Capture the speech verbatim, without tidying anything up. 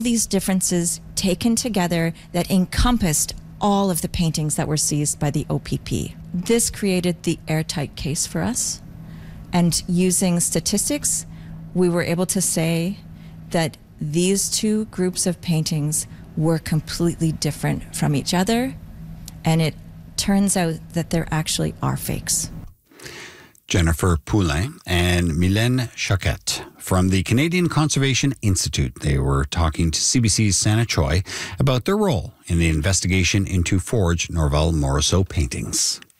These differences taken together that encompassed all of the paintings that were seized by the O P P. This created the airtight case for us. And using statistics, we were able to say that these two groups of paintings were completely different from each other. And it turns out that there actually are fakes. Jennifer Poulin and Mylène Choquette from the Canadian Conservation Institute. They were talking to C B C's Sana Choi about their role in the investigation into forged Norval Morrisseau paintings.